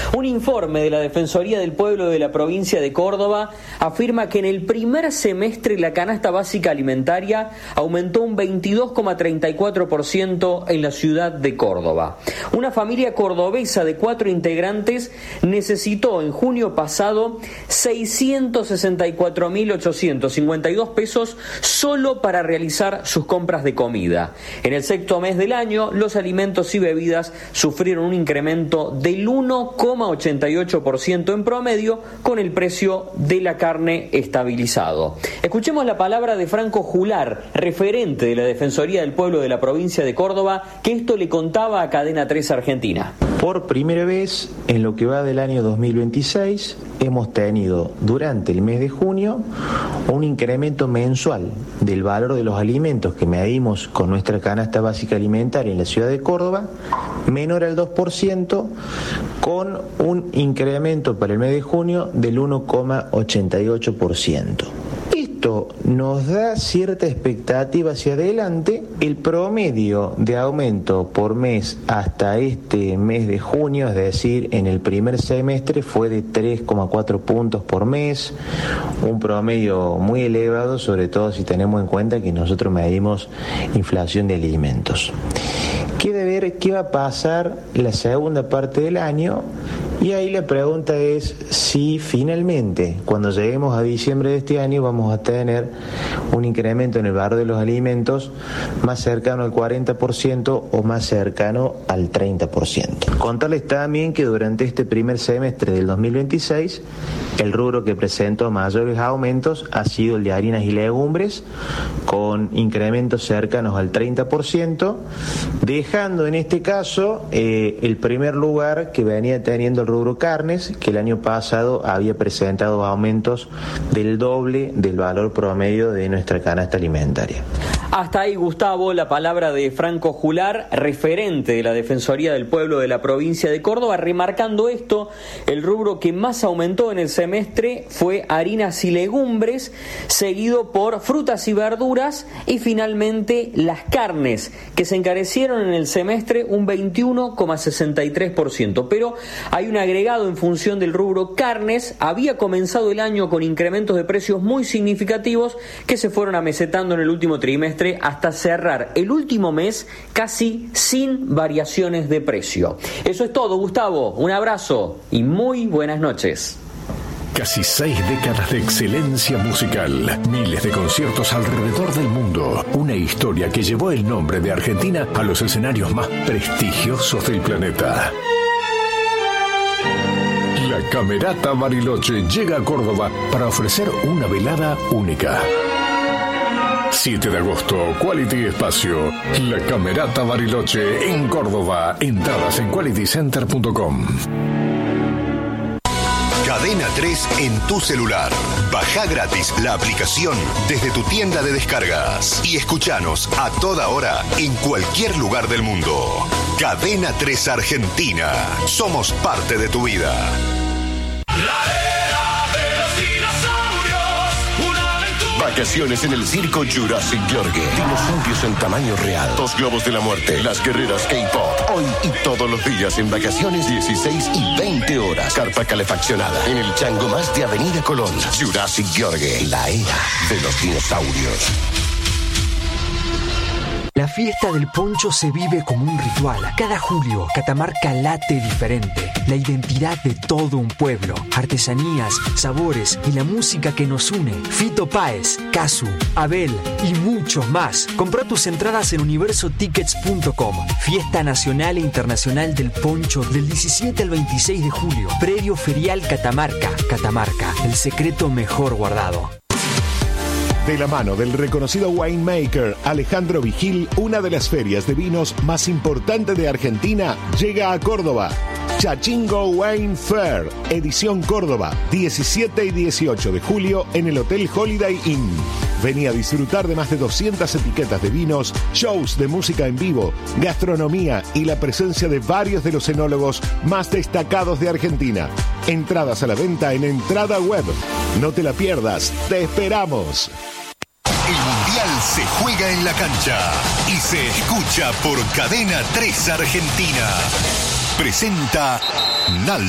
Un informe de la Defensoría del Pueblo de la provincia de Córdoba afirma que en el primer semestre la canasta básica alimentaria aumentó un 22,34% en la ciudad de Córdoba. Una familia cordobesa de 4 integrantes necesitó en junio pasado 664.852 pesos solo para realizar sus compras de comida. En el sexto mes del año, los alimentos y bebidas sufrieron un incremento del 1,88% en promedio, con el precio de la carne estabilizado. Escuchemos la palabra de Franco Jular, referente de la Defensoría del Pueblo de la provincia de Córdoba, que esto le contaba a Cadena 3 Argentina. Por primera vez en lo que va del año 2026, hemos tenido durante el mes de junio un incremento mensual del valor de los alimentos que medimos con nuestra canasta básica alimentaria en la ciudad de Córdoba, menor al 2%, con un incremento para el mes de junio del 1,88%. Esto nos da cierta expectativa hacia adelante. El promedio de aumento por mes hasta este mes de junio, es decir, en el primer semestre, fue de 3,4 puntos por mes, un promedio muy elevado, sobre todo si tenemos en cuenta que nosotros medimos inflación de alimentos. Queda ver qué va a pasar la segunda parte del año, y ahí la pregunta es si finalmente, cuando lleguemos a diciembre de este año, vamos a tener un incremento en el valor de los alimentos más cercano al 40% o más cercano al 30%. Contarles también que durante este primer semestre del 2026, el rubro que presentó mayores aumentos ha sido el de harinas y legumbres, con incrementos cercanos al 30%, dejando en este caso el primer lugar que venía teniendo el rubro carnes, que el año pasado había presentado aumentos del doble del valor promedio de nuestra canasta alimentaria. Hasta ahí, Gustavo, la palabra de Franco Jular, referente de la Defensoría del Pueblo de la provincia de Córdoba. Remarcando esto, el rubro que más aumentó en el semestre fue harinas y legumbres, seguido por frutas y verduras, y finalmente las carnes, que se encarecieron en el semestre un 21,63%. Pero hay un agregado en función del rubro carnes. Había comenzado el año con incrementos de precios muy significativos que se fueron amesetando en el último trimestre, hasta cerrar el último mes casi sin variaciones de precio. Eso es todo, Gustavo. Un abrazo y muy buenas noches. Casi 6 décadas de excelencia musical, miles de conciertos alrededor del mundo, una historia que llevó el nombre de Argentina a los escenarios más prestigiosos del planeta. La Camerata Bariloche llega a Córdoba para ofrecer una velada única. 7 de agosto, Quality Espacio, La Camerata Bariloche en Córdoba. Entradas en qualitycenter.com. Cadena 3 en tu celular. Baja gratis la aplicación desde tu tienda de descargas y escuchanos a toda hora en cualquier lugar del mundo. Cadena 3 Argentina. Somos parte de tu vida. Vacaciones en el circo Jurassic Yorgue. Dinosaurios en tamaño real. 2 globos de la muerte. Las guerreras K-pop. Hoy y todos los días en vacaciones, 16 y 20 horas. Carpa calefaccionada. En el Chango Más de Avenida Colón. Jurassic Yorgue. La era de los dinosaurios. La fiesta del poncho se vive como un ritual. Cada julio, Catamarca late diferente. La identidad de todo un pueblo. Artesanías, sabores y la música que nos une. Fito Páez, Casu, Abel y muchos más. Compra tus entradas en universotickets.com. Fiesta Nacional e Internacional del Poncho del 17 al 26 de julio. Predio Ferial Catamarca. Catamarca, el secreto mejor guardado. De la mano del reconocido winemaker Alejandro Vigil, una de las ferias de vinos más importantes de Argentina llega a Córdoba. Chachingo Wine Fair, edición Córdoba, 17 y 18 de julio en el Hotel Holiday Inn. Vení a disfrutar de más de 200 etiquetas de vinos, shows de música en vivo, gastronomía y la presencia de varios de los enólogos más destacados de Argentina. Entradas a la venta en Entrada Web. No te la pierdas, te esperamos. El Mundial se juega en la cancha y se escucha por Cadena 3 Argentina. Presenta NAL.